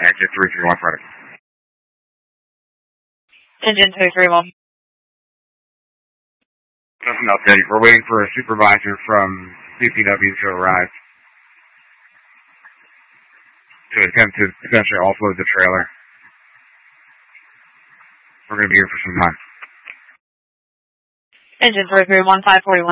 Exit 331 Friday. Engine 231. Nothing else, Eddie. We're waiting for a supervisor from CPW to arrive to attempt to essentially offload the trailer. We're going to be here for some time. Engine 331, 541.